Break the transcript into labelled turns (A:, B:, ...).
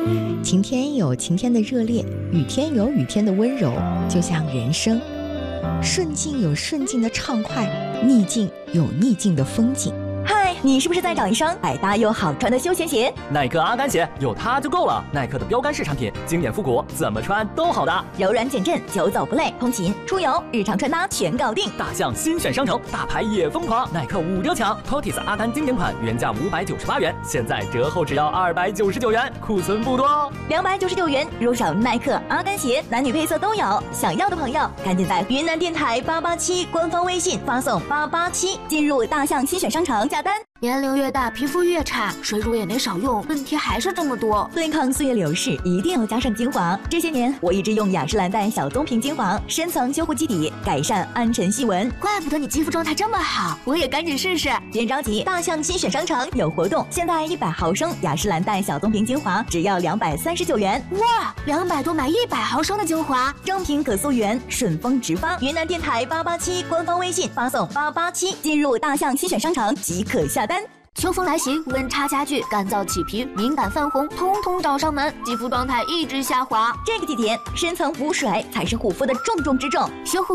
A: 晴天有晴天的热烈，雨天有雨天的温柔，就像人生，顺境有顺境的畅快，逆境有逆境的风景。
B: 嗨，你是不是在找一双百搭又好穿的休闲鞋？
C: 耐克阿甘鞋有它就够了。耐克的标杆式产品，经典复古，怎么穿都好搭，
B: 柔软减震，久走不累，通勤、出游、日常穿搭全搞定。
C: 大象新选商城，大牌也疯狂，耐克5折抢 ，Tortis 阿甘经典款原价598元，现在折后只要299元，库存不多哦。
B: 299元入手耐克阿甘鞋，男女配色都有。想要的朋友赶紧在云南电台887官方微信发送887，进入大象新选商城下单。
D: 年龄越大，皮肤越差，水乳也没少用，问题还是这么多。
B: 对抗岁月流逝，一定要加上精华。这些年，我一直用雅诗兰黛小棕瓶精华，深层修护基底，改善暗沉细纹。
D: 怪不得你肌肤状态这么好，我也赶紧试试。
B: 别着急，大象新选商城有活动，现在100毫升雅诗兰黛小棕瓶精华只要239元。
D: 哇，200多买100毫升的精华，
B: 正品可溯源，顺丰直发。云南电台887官方微信发送887，进入大象新选商城即可下单。
D: 秋风来袭，温差加剧，干燥起皮、敏感泛红，通通找上门，肌肤状态一直下滑。
B: 这个季节，深层补水才是护肤的重中之重。
D: 修护